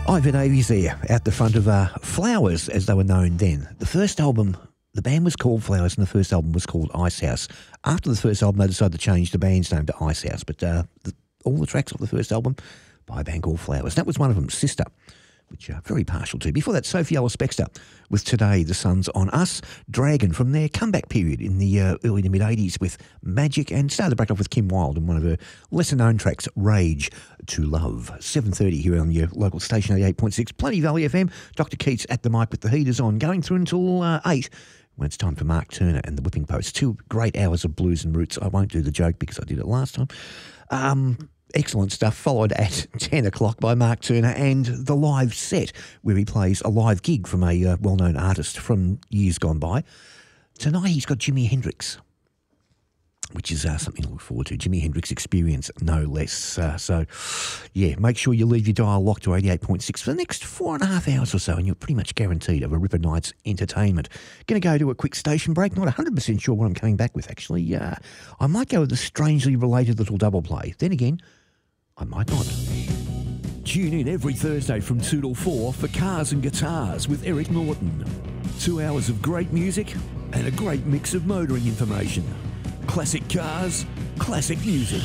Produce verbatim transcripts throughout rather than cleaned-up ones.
Ivan Davies there out the front of uh, Flowers, as they were known then. The first album, the band was called Flowers, and the first album was called Icehouse. After the first album, they decided to change the band's name to Icehouse, but uh, the, all the tracks of the first album by a band called Flowers. That was one of them, Sister, which I'm very partial to. Before that, Sophie Ellis-Bextor with Today, The Sun's on Us. Dragon from their comeback period in the uh, early to mid-eighties with Magic, and started the break off with Kim Wilde and one of her lesser-known tracks, Rage to Love. seven thirty here on your local station, eighty-eight point six, Plenty Valley F M. Doctor Keats at the mic with the heaters on, going through until uh, eight, when it's time for Mark Turner and the Whipping Post. Two great hours of blues and roots. I won't do the joke because I did it last time. Um... Excellent stuff, followed at ten o'clock by Mark Turner and the live set, where he plays a live gig from a uh, well-known artist from years gone by. Tonight he's got Jimi Hendrix, which is uh, something to look forward to. Jimi Hendrix Experience, no less. Uh, so, yeah, make sure you leave your dial locked to eighty-eight point six for the next four and a half hours or so, and you're pretty much guaranteed of a Ripper Night's entertainment. Going to go to a quick station break. Not one hundred percent sure what I'm coming back with, actually. Uh, I might go with a strangely related little double play. Then again, I might not. Tune in every Thursday from two till four for Cars and Guitars with Eric Norton. Two hours of great music and a great mix of motoring information. Classic cars, classic music.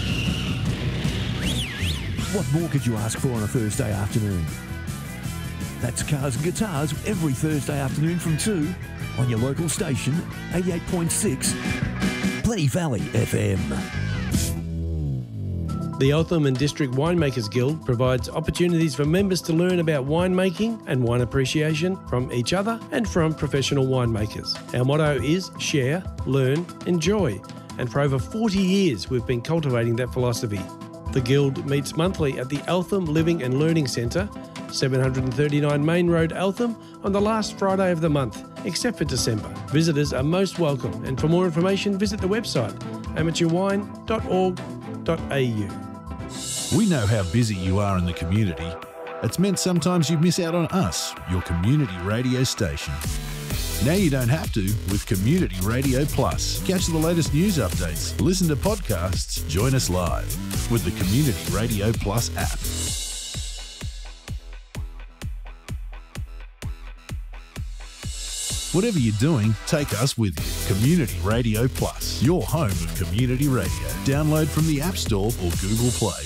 What more could you ask for on a Thursday afternoon? That's Cars and Guitars every Thursday afternoon from two on your local station, eighty-eight point six, Plenty Valley F M. The Eltham and District Winemakers Guild provides opportunities for members to learn about winemaking and wine appreciation from each other and from professional winemakers. Our motto is share, learn, enjoy, and for over forty years we've been cultivating that philosophy. The Guild meets monthly at the Eltham Living and Learning Centre, seven thirty-nine Main Road, Eltham, on the last Friday of the month, except for December. Visitors are most welcome, and for more information visit the website amateur wine dot org dot a u. We know how busy you are in the community. It's meant sometimes you miss out on us, your community radio station. Now you don't have to with Community Radio Plus. Catch the latest news updates, listen to podcasts, join us live with the Community Radio Plus app. Whatever you're doing, take us with you. Community Radio Plus, your home of community radio. Download from the App Store or Google Play.